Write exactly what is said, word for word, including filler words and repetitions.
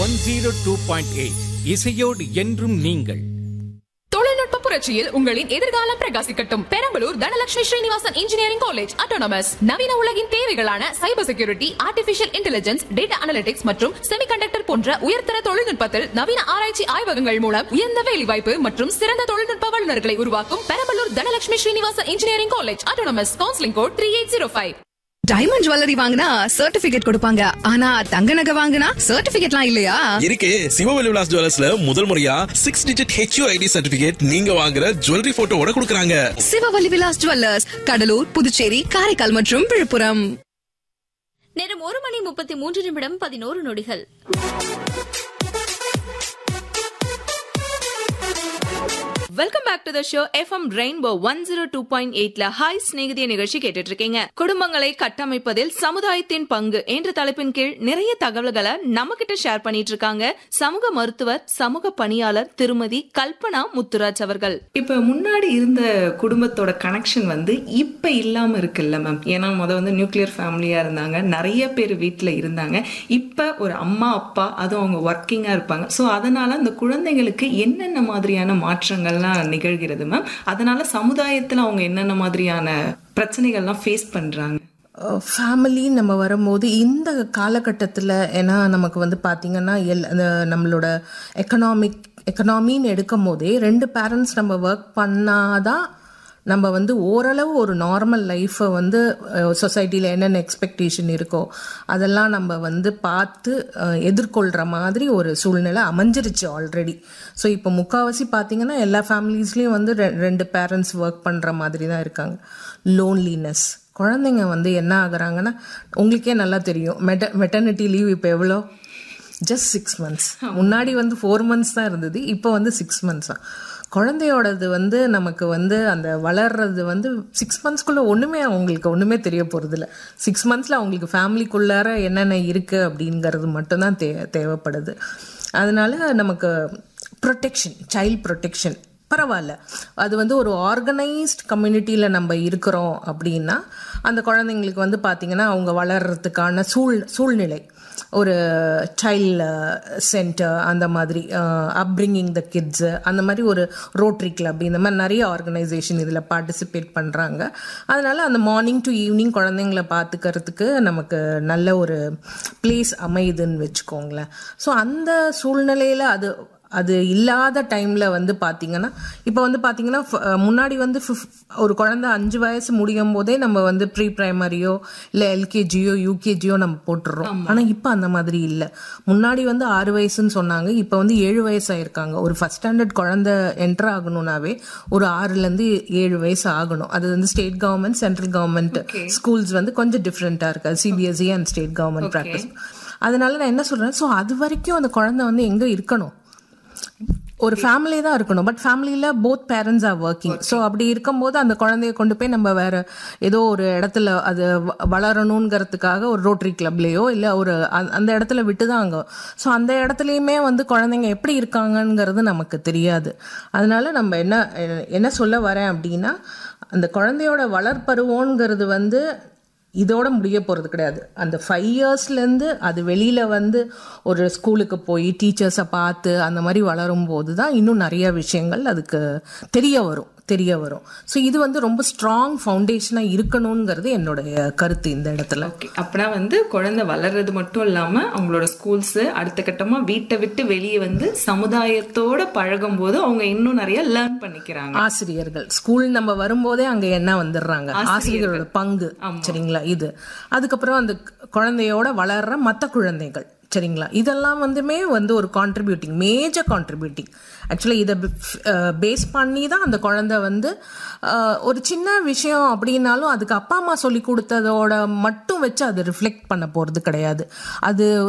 One zero two point eight இசையோடு என்றும் நீங்கள். தொழில்நுட்ப புரட்சியில் உங்களின் எதிர்காலம் பிரகாசிக்கட்டும். Perambalur Dhanalakshmi Srinivasan engineering college autonomous நவீன உலகின் தேவைகளான cyber security, artificial intelligence, data analytics மற்றும் செமிகண்டக்டர் போன்ற உயர்தர தொழில்நுட்பத்தில் நவீன ஆராய்ச்சி ஆய்வகங்கள் மூலம் உயர்ந்த வேலைவாய்ப்பு மற்றும் சிறந்த தொழில்நுட்ப வல்லுநர்களை உருவாக்கும் Perambalur Dhanalakshmi Srinivasan engineering college autonomous. Counselling code three eight zero five. Diamond jewellery வாங்கினா சர்டிபிகேட் கொடுப்பாங்க, ஆனா தங்க நகை வாங்கினா சர்டிபிகேட்லாம் இல்லையா? இருக்கு. சிவவெளி விலாஸ் ஜுவல்லர்ஸ்ல முதல் முறையா சிக்ஸ் டிஜிட் ஹெச்யூஐடி சர்டிபிகேட் நீங்க வாங்குற ஜுவல்லரி போட்டோவோட கொடுக்கறாங்க. சிவவெளி விலாஸ் ஜுவல்லர்ஸ், கடலூர், புதுச்சேரி, காரைக்கால் மற்றும் விழுப்புரம். நேரம் ஒரு மணி முப்பத்தி மூன்று நிமிடம் பதினோரு நொடிகள். Welcome back to the show. FM rainbow one zero two point எயிட்ல ஹாய் ஸ்நேகிதிய நிகழ்ச்சி கேட்டுட்டு இருக்கீங்க. குடும்பங்களை கட்டமைப்பதில் சமுதாயத்தின் பங்கு என்ற தலைப்பின் கீழ் நிறைய தகவல்களை நம்ம கிட்ட ஷேர் பண்ணிட்டு இருக்காங்க சமூக மருத்துவர், சமூக பணியாளர் திருமதி கல்பனா முத்துராஜ் அவர்கள். இப்ப முன்னாடி இருந்த குடும்பத்தோட கனெக்ஷன் வந்து இப்ப இல்லாம இருக்குல்ல மேம்? ஏன்னா முத வந்து நியூக்ளியர் ஃபேமிலியா இருந்தாங்க, நிறைய பேர் வீட்டுல இருந்தாங்க. இப்ப ஒரு அம்மா அப்பா, அதுவும் அவங்க ஒர்க்கிங்கா இருப்பாங்க. ஸோ அதனால அந்த குழந்தைங்களுக்கு என்னென்ன மாதிரியான மாற்றங்கள் நிகழ்கிறது மேம்? அதனால சமுதாயத்துல அவங்க என்னென்ன மாதிரியான பிரச்சனைகள்லாம் ஃபேஸ் பண்றாங்க? ஃபேமிலி நம்ம வரும்போது இந்த காலகட்டத்தில், ஏன்னா நமக்கு வந்து பார்த்திங்கன்னா எல் நம்மளோட எக்கனாமிக் எக்கனாமின்னு எடுக்கும் போதே ரெண்டு பேரண்ட்ஸ் நம்ம ஒர்க் பண்ணாதான் நம்ம வந்து ஓரளவு ஒரு நார்மல் லைஃப்பை வந்து சொசைட்டியில் என்னென்ன எக்ஸ்பெக்டேஷன் இருக்கோ அதெல்லாம் நம்ம வந்து பார்த்து எதிர்கொள்கிற மாதிரி ஒரு சூழ்நிலை அமைஞ்சிருச்சு ஆல்ரெடி. ஸோ இப்போ முக்கால்வாசி பார்த்திங்கன்னா எல்லா ஃபேமிலிஸ்லேயும் வந்து ரெ ரெண்டு பேரண்ட்ஸ் ஒர்க் பண்ணுற மாதிரி தான் இருக்காங்க. லோன்லினஸ், குழந்தைங்க வந்து என்ன ஆகுறாங்கன்னா உங்களுக்கே நல்லா தெரியும், மெட்ட மெட்டர்னிட்டி லீவ் இப்போ எவ்வளோ? Just six months. முன்னாடி வந்து ஃபோர் மந்த்ஸ் தான் இருந்தது, இப்போ வந்து சிக்ஸ் மந்த்ஸ் தான். குழந்தையோடது வந்து நமக்கு வந்து அந்த வளர்றது வந்து சிக்ஸ் மந்த்ஸ்க்குள்ளே ஒன்றுமே அவங்களுக்கு ஒன்றுமே தெரிய போகிறதில்ல. சிக்ஸ் மந்த்ஸில் அவங்களுக்கு ஃபேமிலிக்குள்ளார என்னென்ன இருக்குது அப்படிங்கிறது மட்டும்தான் தே தேவைப்படுது. அதனால நமக்கு ப்ரொடெக்ஷன், சைல்ட் ப்ரொடெக்ஷன் பரவாயில்ல. அது வந்து ஒரு ஆர்கனைஸ்ட் கம்யூனிட்டியில் நம்ம இருக்கிறோம் அப்படின்னா அந்த குழந்தைங்களுக்கு வந்து பார்த்திங்கன்னா அவங்க வளர்கிறதுக்கான சூழ் சூழ்நிலை ஒரு சைல்ட் சென்டர், அந்த மாதிரி அப்ரிங்கிங் த கிட்ஸு, அந்த மாதிரி ஒரு ரோட்ரி கிளப், இந்த மாதிரி நிறைய ஆர்கனைசேஷன் இதில் பார்ட்டிசிபேட் பண்ணுறாங்க. அதனால் அந்த மார்னிங் டு ஈவினிங் குழந்தைங்கள பார்த்துக்கிறதுக்கு நமக்கு நல்ல ஒரு பிளேஸ் அமையுதுன்னு வச்சுக்கோங்களேன். ஸோ அந்த சூழ்நிலையில் அது அது இல்லாத டைமில் வந்து பார்த்திங்கன்னா இப்போ வந்து பார்த்திங்கன்னா முன்னாடி வந்து ஃபிஃப் ஒரு குழந்தை அஞ்சு வயசு முடியும் போதே நம்ம வந்து ப்ரீ ப்ரைமரியோ இல்லை எல்கேஜியோ யூகேஜியோ நம்ம போட்டுடுறோம். ஆனால் இப்போ அந்த மாதிரி இல்லை. முன்னாடி வந்து ஆறு வயசுன்னு சொன்னாங்க, இப்போ வந்து ஏழு வயசு ஆயிருக்காங்க. ஒரு ஃபஸ்ட் ஸ்டாண்டர்ட் குழந்தை என்டர் ஆகணும்னாவே ஒரு ஆறுலேருந்து ஏழு வயசு ஆகணும். அது வந்து state government, central government schools வந்து கொஞ்சம் டிஃப்ரெண்ட்டாக இருக்குது, CBSE and state government practice. அதனால நான் என்ன சொல்கிறேன், ஸோ அது வரைக்கும் அந்த குழந்தை வந்து எங்கே இருக்கணும்? ஒரு ஃபேமிலி தான் இருக்கணும். பட் ஃபேமிலியில் both parents are working. So அப்படி இருக்கும்போது அந்த குழந்தைய கொண்டு போய் நம்ம வேற ஏதோ ஒரு இடத்துல அது வளரணுங்கிறதுக்காக ஒரு ரோட்டரி கிளப்லேயோ இல்லை ஒரு அந்த இடத்துல விட்டு தான் அங்கே. ஸோ அந்த இடத்துலையுமே வந்து குழந்தைங்க எப்படி இருக்காங்கங்கிறது நமக்கு தெரியாது. அதனால நம்ம என்ன என்ன சொல்ல வரேன் அப்படின்னா, அந்த குழந்தையோட வளர்ப்பருவோங்கிறது வந்து இதோட முடிய போகிறது கிடையாது. அந்த ஃபைவ் இயர்ஸ்லேருந்து அது வெளியில் வந்து ஒரு ஸ்கூலுக்கு போய் டீச்சர்ஸை பார்த்து அந்த மாதிரி வளரும் போது தான் இன்னும் நிறைய விஷயங்கள் அதுக்கு தெரிய வரும் தெரிய வரும் ஸோ இது வந்து ரொம்ப ஸ்ட்ராங் ஃபவுண்டேஷனாக இருக்கணுங்கிறது என்னுடைய கருத்து இந்த இடத்துல. ஓகே, அப்படின்னா வந்து குழந்தை வளர்றது மட்டும் இல்லாமல் அவங்களோட ஸ்கூல்ஸு அடுத்த கட்டமாக வீட்டை விட்டு வெளியே வந்து சமுதாயத்தோட பழகும் போது அவங்க இன்னும் நிறைய லேர்ன் பண்ணிக்கிறாங்க. ஆசிரியர்கள் ஸ்கூல் நம்ம வரும்போதே அங்கே என்ன வந்துடுறாங்க, ஆசிரியர்களோட பங்கு சரிங்களா இது. அதுக்கப்புறம் அந்த குழந்தையோட வளர்ற மற்ற குழந்தைகள் சரிங்களா, இதெல்லாம் வந்துமே வந்து ஒரு கான்ட்ரிபியூட்டிங், மேஜர் கான்ட்ரிபியூட்டிங். ஆக்சுவலாக இதை பேஸ் பண்ணி தான் அந்த குழந்தை வந்து ஒரு சின்ன விஷயம் அப்படின்னாலும் அதுக்கு அப்பா அம்மா சொல்லி கொடுத்ததோட மட்டும் வச்சு அது ரிஃப்ளெக்ட் பண்ண போகிறது கிடையாது. அது